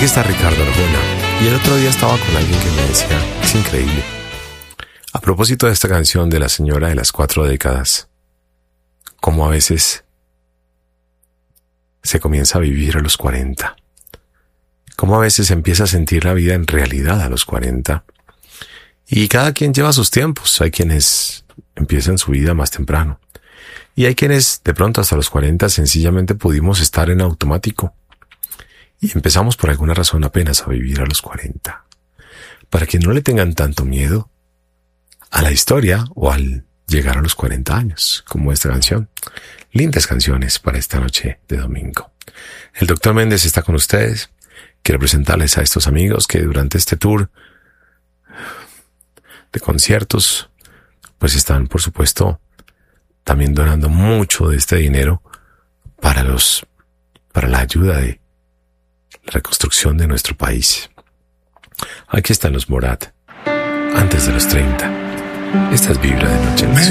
Aquí está Ricardo Arjona. Y el otro día estaba con alguien que me decía, es increíble. A propósito de esta canción de la señora de las 4 décadas, cómo a veces se comienza a vivir a los 40. Cómo a veces se empieza a sentir la vida en realidad a los 40. Y cada quien lleva sus tiempos. Hay quienes empiezan su vida más temprano. Y hay quienes de pronto hasta los 40 sencillamente pudimos estar en automático. Y empezamos por alguna razón apenas a vivir a los 40. Para que no le tengan tanto miedo a la historia o al llegar a los 40 años, como esta canción. Lindas canciones para esta noche de domingo. El Dr. Méndez está con ustedes. Quiero presentarles a estos amigos que durante este tour de conciertos, pues están, por supuesto, también donando mucho de este dinero para la ayuda de la reconstrucción de nuestro país. Aquí están los Morat, antes de los 30. Esta es Vibra de Noche en Sol.